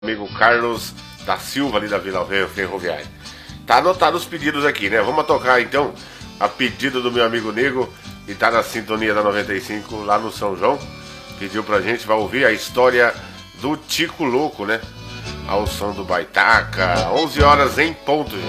amigo Carlos da Silva, ali da Vila Ferroviária. Tá anotado os pedidos aqui, né? Vamos tocar então a pedido do meu amigo Nego, que tá na sintonia da 95 lá no São João. Pediu pra gente, vai ouvir a história do Tico Louco, né? Ao som do Baitaca, 11 horas em ponto, gente.